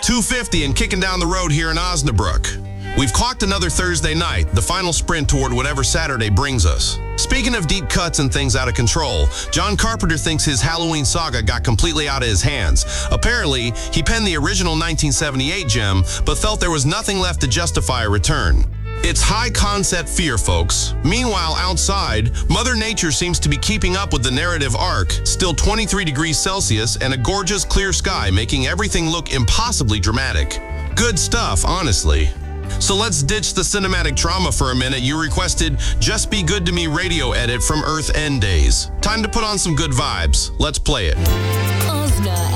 2:50 and kicking down the road here in Osnabrück. We've clocked another Thursday night, the final sprint toward whatever Saturday brings us. Speaking of deep cuts and things out of control, John Carpenter thinks his Halloween saga got completely out of his hands. Apparently, he penned the original 1978 gem, but felt there was nothing left to justify a return. It's high concept fear, folks. Meanwhile, outside, Mother Nature seems to be keeping up with the narrative arc, still 23 degrees Celsius and a gorgeous clear sky making everything look impossibly dramatic. Good stuff, honestly. So let's ditch the cinematic drama for a minute. You requested Just Be Good to Me radio edit from Earth End Days. Time to put on some good vibes. Let's play it. Osna